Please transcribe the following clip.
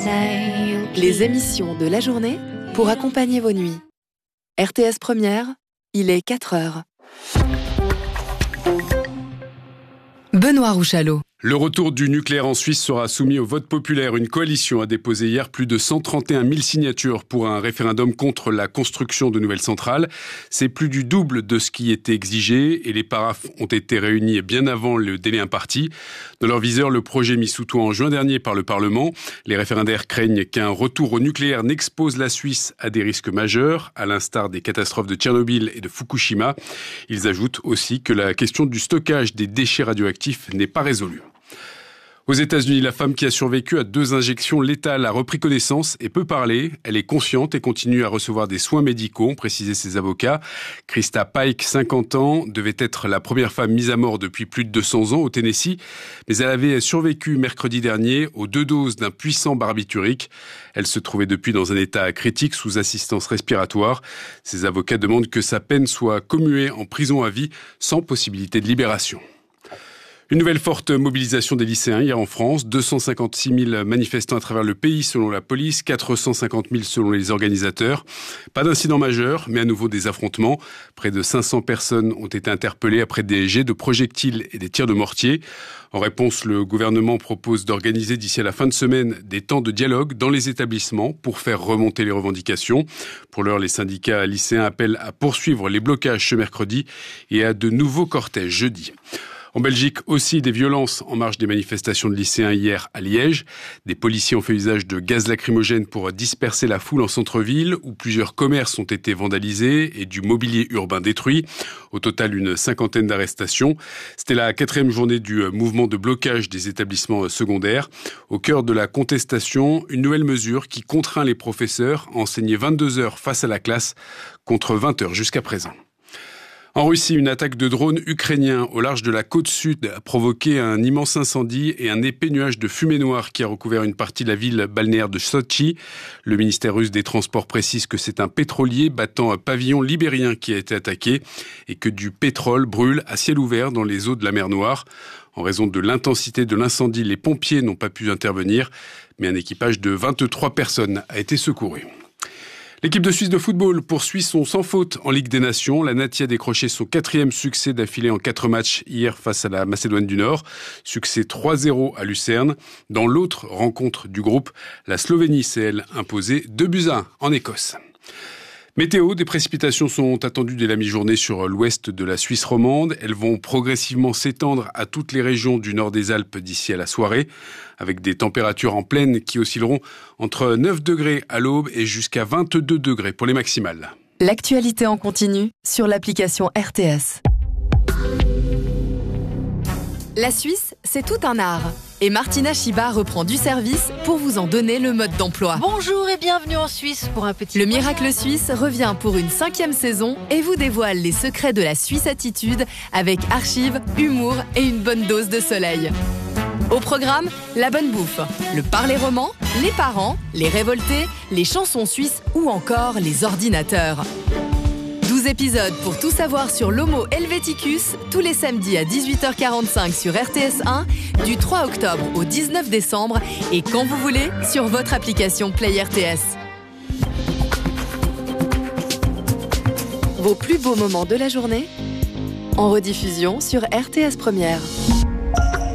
Les émissions de la journée pour accompagner vos nuits. RTS Première, il est 4h. Benoît Rouchalot. Le retour du nucléaire en Suisse sera soumis au vote populaire. Une coalition a déposé hier plus de 131 000 signatures pour un référendum contre la construction de nouvelles centrales. C'est plus du double de ce qui était exigé et les paraphes ont été réunis bien avant le délai imparti. Dans leur viseur, le projet mis sous toit en juin dernier par le Parlement. Les référendaires craignent qu'un retour au nucléaire n'expose la Suisse à des risques majeurs, à l'instar des catastrophes de Tchernobyl et de Fukushima. Ils ajoutent aussi que la question du stockage des déchets radioactifs n'est pas résolue. Aux États-Unis, la femme qui a survécu à 2 injections létales a repris connaissance et peut parler. Elle est consciente et continue à recevoir des soins médicaux, ont précisé ses avocats. Krista Pike, 50 ans, devait être la première femme mise à mort depuis plus de 200 ans au Tennessee. Mais elle avait survécu mercredi dernier aux 2 doses d'un puissant barbiturique. Elle se trouvait depuis dans un état critique sous assistance respiratoire. Ses avocats demandent que sa peine soit commuée en prison à vie sans possibilité de libération. Une nouvelle forte mobilisation des lycéens hier en France. 256 000 manifestants à travers le pays selon la police, 450 000 selon les organisateurs. Pas d'incident majeur, mais à nouveau des affrontements. Près de 500 personnes ont été interpellées après des jets de projectiles et des tirs de mortier. En réponse, le gouvernement propose d'organiser d'ici à la fin de semaine des temps de dialogue dans les établissements pour faire remonter les revendications. Pour l'heure, les syndicats lycéens appellent à poursuivre les blocages ce mercredi et à de nouveaux cortèges jeudi. En Belgique aussi, des violences en marge des manifestations de lycéens hier à Liège. Des policiers ont fait usage de gaz lacrymogène pour disperser la foule en centre-ville, où plusieurs commerces ont été vandalisés et du mobilier urbain détruit. Au total, une 50aine d'arrestations. C'était la 4e journée du mouvement de blocage des établissements secondaires. Au cœur de la contestation, une nouvelle mesure qui contraint les professeurs à enseigner 22 heures face à la classe contre 20 heures jusqu'à présent. En Russie, une attaque de drones ukrainiens au large de la côte sud a provoqué un immense incendie et un épais nuage de fumée noire qui a recouvert une partie de la ville balnéaire de Sotchi. Le ministère russe des Transports précise que c'est un pétrolier battant un pavillon libérien qui a été attaqué et que du pétrole brûle à ciel ouvert dans les eaux de la mer Noire. En raison de l'intensité de l'incendie, les pompiers n'ont pas pu intervenir, mais un équipage de 23 personnes a été secouru. L'équipe de Suisse de football poursuit son sans faute en Ligue des Nations. La Nati a décroché son 4e succès d'affilée en 4 matchs hier face à la Macédoine du Nord. Succès 3-0 à Lucerne. Dans l'autre rencontre du groupe, la Slovénie s'est elle imposée 2-1 en Écosse. Météo, des précipitations sont attendues dès la mi-journée sur l'ouest de la Suisse romande. Elles vont progressivement s'étendre à toutes les régions du nord des Alpes d'ici à la soirée, avec des températures en plaine qui oscilleront entre 9 degrés à l'aube et jusqu'à 22 degrés pour les maximales. L'actualité en continu sur l'application RTS. La Suisse, c'est tout un art. Et Martina Chiba reprend du service pour vous en donner le mode d'emploi. Bonjour et bienvenue en Suisse pour un petit... Le Miracle Suisse revient pour une 5e saison et vous dévoile les secrets de la Suisse attitude avec archives, humour et une bonne dose de soleil. Au programme, la bonne bouffe, le parler roman, les parents, les révoltés, les chansons suisses ou encore les ordinateurs. 12 épisodes pour tout savoir sur l'Homo Helveticus, tous les samedis à 18h45 sur RTS1, du 3 octobre au 19 décembre et quand vous voulez sur votre application Play RTS. Vos plus beaux moments de la journée en rediffusion sur RTS Première.